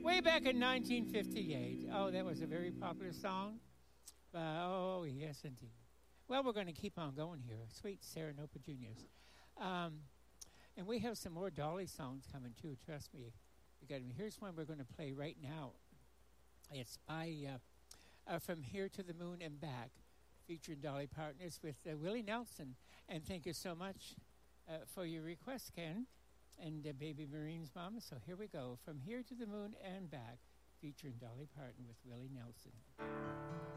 Way back in 1958. Oh, that was a very popular song. Oh, yes, indeed. Well, we're going to keep on going here. Sweet Saranopa Juniors. Um, and we have some more Dolly songs coming, too. Trust me. Here's one we're going to play right now. It's by From Here to the Moon and Back, featuring Dolly Partners with Willie Nelson. And thank you so much for your request, Ken, and Baby Marine's mama. So here we go. From Here to the Moon and Back, featuring Dolly Parton with Willie Nelson.